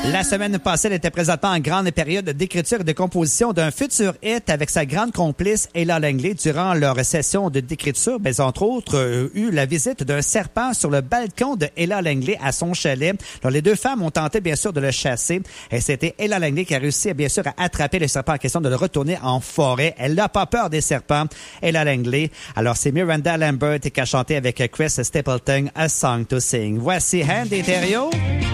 La semaine passée, elle était présentement en grande période d'écriture et de composition d'un futur hit avec sa grande complice Ella Langley. Durant leur session d'écriture, entre autres, eu la visite d'un serpent sur le balcon de Ella Langley à son chalet. Alors, les deux femmes ont tenté, bien sûr, de le chasser. Et c'était Ella Langley qui a réussi, bien sûr, à attraper le serpent en question, de le retourner en forêt. Elle n'a pas peur des serpents, Ella Langley. Alors, c'est Miranda Lambert qui a chanté avec Chris Stapleton, A Song to Sing. Voici Handy Terrio.